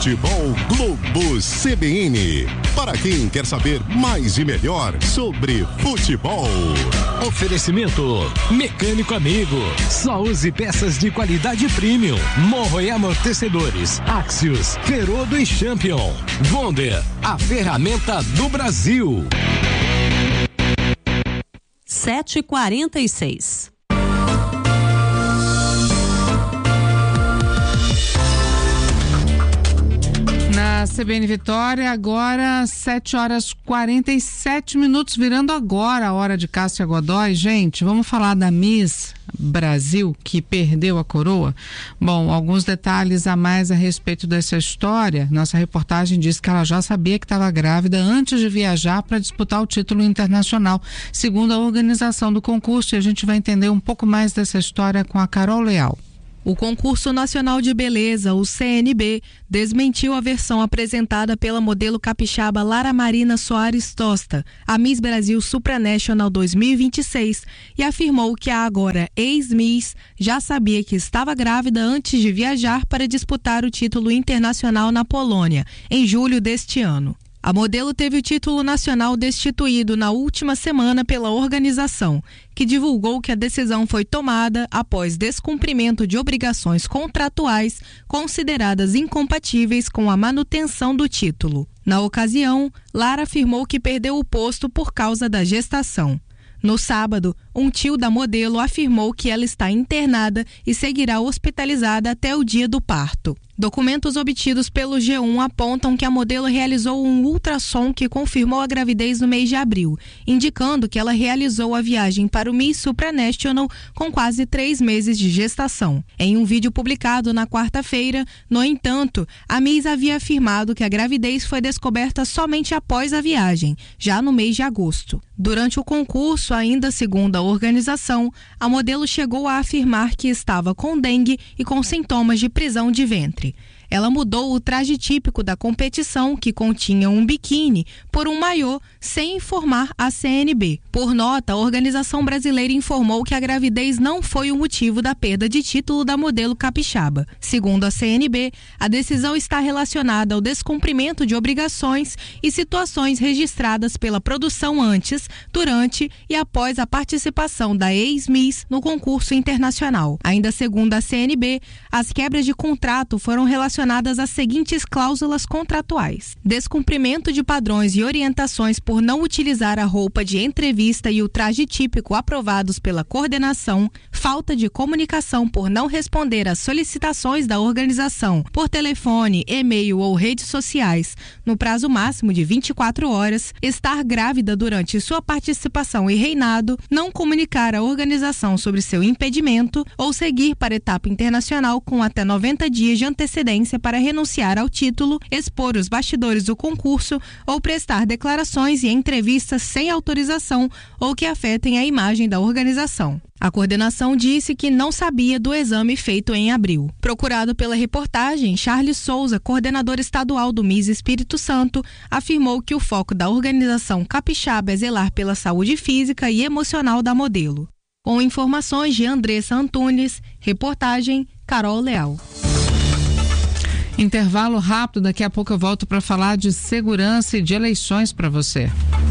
Futebol Globo CBN. Para quem quer saber mais e melhor sobre futebol. Oferecimento Mecânico Amigo. Só use peças de qualidade premium. Morro e amortecedores. Axios, Ferodo e Champion. Wonder, a ferramenta do Brasil. 7h46. Na CBN Vitória, agora 7h47, virando agora a hora de Cássia Godoy. Gente, vamos falar da Miss Brasil, que perdeu a coroa? Bom, alguns detalhes a mais a respeito dessa história. Nossa reportagem diz que ela já sabia que estava grávida antes de viajar para disputar o título internacional, segundo a organização do concurso, e a gente vai entender um pouco mais dessa história com a Carol Leal. O Concurso Nacional de Beleza, o CNB, desmentiu a versão apresentada pela modelo capixaba Lara Marina Soares Tosta, a Miss Brasil Supranational 2026, e afirmou que a agora ex-Miss já sabia que estava grávida antes de viajar para disputar o título internacional na Polônia, em julho deste ano. A modelo teve o título nacional destituído na última semana pela organização, que divulgou que a decisão foi tomada após descumprimento de obrigações contratuais consideradas incompatíveis com a manutenção do título. Na ocasião, Lara afirmou que perdeu o posto por causa da gestação. No sábado, um tio da modelo afirmou que ela está internada e seguirá hospitalizada até o dia do parto. Documentos obtidos pelo G1 apontam que a modelo realizou um ultrassom que confirmou a gravidez no mês de abril, indicando que ela realizou a viagem para o Miss Supranational com quase 3 meses de gestação. Em um vídeo publicado na quarta-feira, no entanto, a Miss havia afirmado que a gravidez foi descoberta somente após a viagem, já no mês de agosto. Durante o concurso, ainda segundo a organização, a modelo chegou a afirmar que estava com dengue e com sintomas de prisão de ventre. Ela mudou o traje típico da competição, que continha um biquíni, por um maiô, sem informar a CNB. Por nota, a organização brasileira informou que a gravidez não foi o motivo da perda de título da modelo capixaba. Segundo a CNB, a decisão está relacionada ao descumprimento de obrigações e situações registradas pela produção antes, durante e após a participação da ex-Miss no concurso internacional. Ainda segundo a CNB, as quebras de contrato foram relacionadas às seguintes cláusulas contratuais: descumprimento de padrões e orientações por não utilizar a roupa de entrevista e o traje típico aprovados pela coordenação, falta de comunicação por não responder às solicitações da organização por telefone, e-mail ou redes sociais no prazo máximo de 24 horas, estar grávida durante sua participação e reinado, não comunicar à organização sobre seu impedimento ou seguir para a etapa internacional com até 90 dias de antecedência para renunciar ao título, expor os bastidores do concurso ou prestar declarações e entrevistas sem autorização ou que afetem a imagem da organização. A coordenação disse que não sabia do exame feito em abril. Procurado pela reportagem, Charles Souza, coordenador estadual do Miss Espírito Santo, afirmou que o foco da organização capixaba é zelar pela saúde física e emocional da modelo. Com informações de Andressa Antunes, reportagem Carol Leal. Intervalo rápido, daqui a pouco eu volto para falar de segurança e de eleições para você.